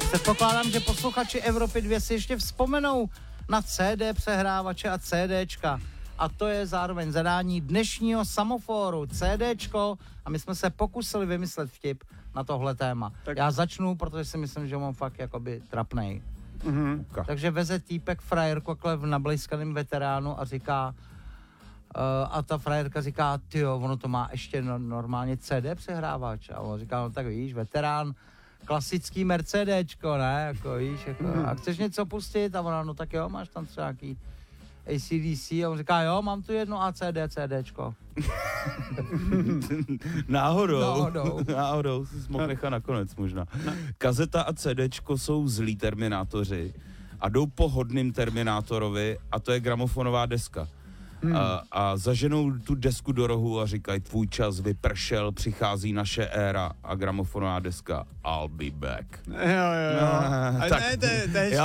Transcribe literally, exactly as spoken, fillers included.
Předpokládám, že posluchači Evropy dva si ještě vzpomenou na C D přehrávače a CDčka. A to je zároveň zadání dnešního Samoforu. CDčko. A my jsme se pokusili vymyslet vtip na tohle téma. Tak. Já začnu, protože si myslím, že mám fakt jakoby trapnej. Mm-hmm. Takže veze týpek frajerku takhle v nablejskaném veteránu a říká, uh, a ta frajerka říká, tyjo, ono to má ještě no, normálně C D přehrávač. A on říká, no tak víš, veterán, klasický Mercedečko, ne, jako víš, jako, a chceš něco pustit? A ona, no tak jo, máš tam třeba nějaký A C D C, a on říká, jo, mám tu jedno A C D, CDčko. Náhodou, náhodou, náhodou, si mohl nechat nakonec možná. Kazeta a CDčko jsou zlí terminátoři a jdou po hodným terminátorovi a to je gramofonová deska. Hmm. A, a zaženou tu desku do rohu a říkají, tvůj čas vypršel, přichází naše éra a gramofonová deska, I'll be back. Jo, jo, jo. No, tak, ne, to, to je